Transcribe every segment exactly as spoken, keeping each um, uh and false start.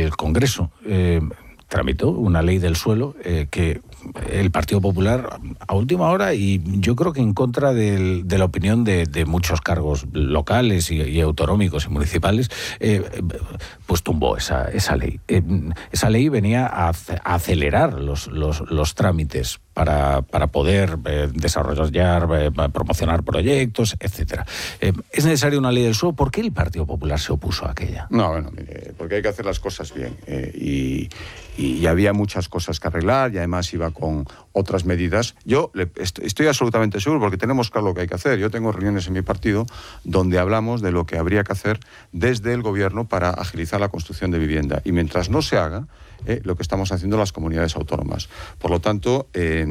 el Congreso eh, tramitó una ley del suelo eh, que el Partido Popular a última hora, y yo creo que en contra del, de la opinión de, de muchos cargos locales y, y autonómicos y municipales, eh, pues tumbó esa, esa ley. Eh, esa ley venía a, a acelerar los, los, los trámites para, para poder eh, desarrollar, eh, promocionar proyectos, etcétera. Eh, ¿Es necesaria una ley del suelo? ¿Por qué el Partido Popular se opuso a aquella? No, bueno, mire, porque hay que hacer las cosas bien. Eh, y, y había muchas cosas que arreglar y además iba con otras medidas. Yo le, est- estoy absolutamente seguro, porque tenemos claro lo que hay que hacer. Yo tengo reuniones en mi partido donde hablamos de lo que habría que hacer desde el gobierno para agilizar la construcción de vivienda. Y mientras no se haga, eh, lo que estamos haciendo las comunidades autónomas. Por lo tanto, eh,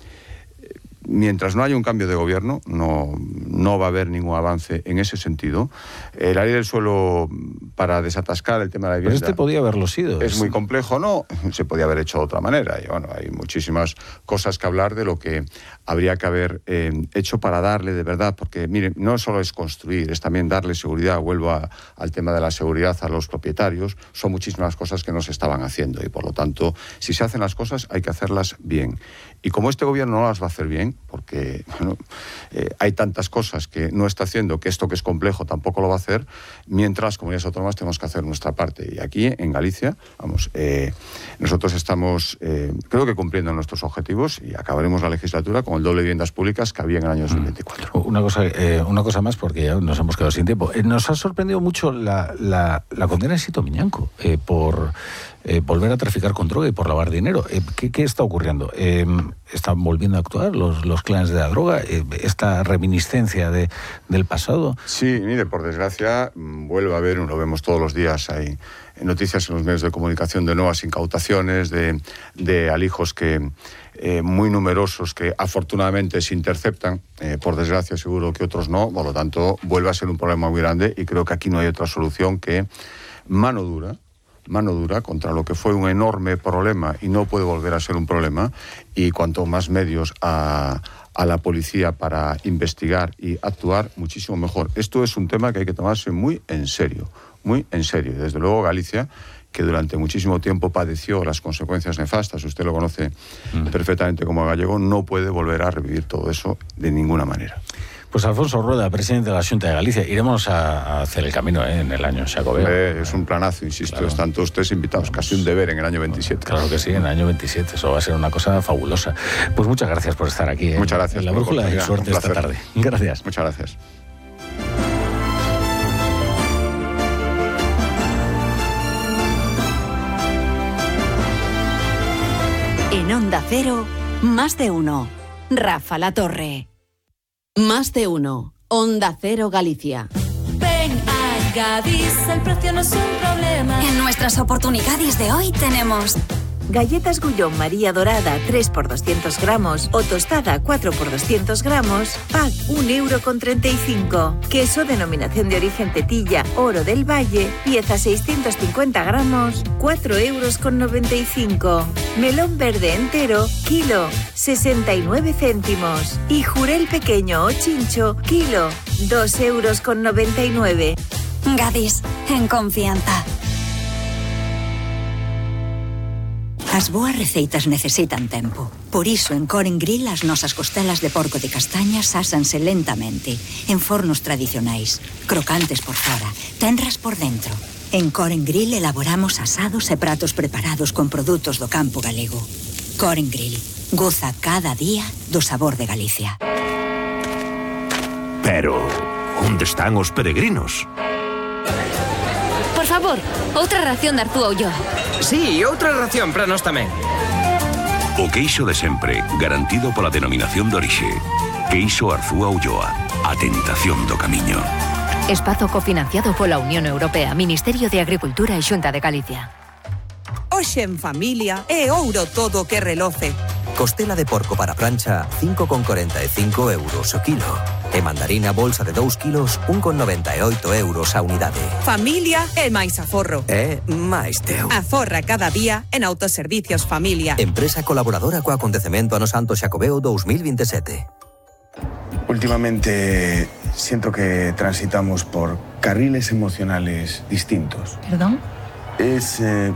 mientras no haya un cambio de gobierno, no, no va a haber ningún avance en ese sentido. Eh, la ley del suelo, para desatascar el tema de la vivienda... Pero este podía haberlo sido. Es muy complejo, ¿no? Se podía haber hecho de otra manera. Y bueno, hay muchísimas cosas que hablar de lo que habría que haber eh, hecho para darle de verdad, porque, miren, no solo es construir, es también darle seguridad. Vuelvo a, al tema de la seguridad a los propietarios. Son muchísimas cosas que no se estaban haciendo y, por lo tanto, si se hacen las cosas, hay que hacerlas bien. Y como este gobierno no las va a hacer bien, porque bueno, eh, hay tantas cosas que no está haciendo, que esto que es complejo tampoco lo va a hacer, mientras las comunidades autónomas tenemos que hacer nuestra parte. Y aquí, en Galicia, vamos, eh, nosotros estamos, eh, creo que cumpliendo nuestros objetivos, y acabaremos la legislatura con el doble de viviendas públicas que había en el año dos mil veinticuatro. Una cosa, eh, una cosa más, porque ya nos hemos quedado sin tiempo. Eh, nos ha sorprendido mucho la, la, la condena de Sito Miñanco eh, por... Eh, volver a traficar con droga y por lavar dinero. Eh, ¿qué, ¿Qué está ocurriendo? Eh, ¿Están volviendo a actuar los, los clanes de la droga? Eh, ¿Esta reminiscencia de, del pasado? Sí, mire, por desgracia, vuelve a haber, lo vemos todos los días, hay noticias en los medios de comunicación de nuevas incautaciones, de, de alijos que... Eh, muy numerosos que afortunadamente se interceptan, eh, por desgracia seguro que otros no, por lo tanto vuelve a ser un problema muy grande y creo que aquí no hay otra solución que mano dura, mano dura contra lo que fue un enorme problema y no puede volver a ser un problema, y cuanto más medios a, a la policía para investigar y actuar, muchísimo mejor. Esto es un tema que hay que tomarse muy en serio, muy en serio. Y desde luego Galicia, que durante muchísimo tiempo padeció las consecuencias nefastas, usted lo conoce mm. perfectamente como gallego, no puede volver a revivir todo eso de ninguna manera. Pues Alfonso Rueda, presidente de la Xunta de Galicia, iremos a, a hacer el camino ¿eh? en el año Xacobeo. Eh, es un planazo, insisto, claro. Están todos ustedes invitados, casi un deber en el año veintisiete. Claro que sí, en el año veintisiete, eso va a ser una cosa fabulosa. Pues muchas gracias por estar aquí. ¿eh? Muchas gracias. En La Brújula, y suerte esta tarde. Gracias. Muchas gracias. En Onda Cero, Más de Uno. Rafa La Torre. Más de Uno. Onda Cero Galicia. Ven a Gadis, el precio no es un problema. En nuestras oportunidades de hoy tenemos... galletas Gullón María Dorada tres por doscientos gramos o tostada cuatro por doscientos gramos, pack un euro con treinta y cinco. Queso denominación de origen Tetilla, Oro del Valle, pieza seiscientos cincuenta gramos, cuatro euros con noventa y cinco. Melón verde entero, kilo, sesenta y nueve céntimos. Y jurel pequeño o chincho, kilo, dos euros con noventa y nueve. Gadis, en confianza. As boas receitas necesitan tempo. Por iso, en Coren Grill, as nosas costelas de porco de castañas ásanse lentamente, en fornos tradicionais, crocantes por fora, tenras por dentro. En Coren Grill elaboramos asados e pratos preparados con produtos do campo galego. Coren Grill, goza cada día do sabor de Galicia. Pero, onde están os peregrinos? Por favor, outra ración de Arzúa Ulloa. Sí, outra ración para nós tamén. O queixo de sempre, garantido pola denominación de orixe. Queixo Arzúa Ulloa, a tentación do camiño. Espazo cofinanciado pola Unión Europea, Ministerio de Agricultura e Xunta de Galicia. Hoxe en familia é ouro todo que reloce. Costela de porco para plancha, cinco con corenta e cinco euros o kilo. E mandarina bolsa de dous kilos, un con noventa e oito euros a unidade. Familia é máis aforro. É máis teu. Aforra cada día en Autoservicios Familia. Empresa colaboradora co acontecemento Ano Santo Xacobeo dos mil veintisiete. Últimamente siento que transitamos por carriles emocionales distintos. ¿Perdón? Es... Eh,